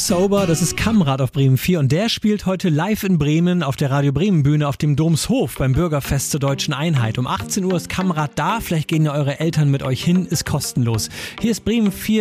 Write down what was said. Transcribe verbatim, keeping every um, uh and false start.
Sober, das ist Kammrat auf Bremen vier und der spielt heute live in Bremen auf der Radio Bremen Bühne auf dem Domshof beim Bürgerfest zur Deutschen Einheit. Um achtzehn Uhr ist Kammrat da, vielleicht gehen ja eure Eltern mit euch hin, ist kostenlos. Hier ist Bremen vier.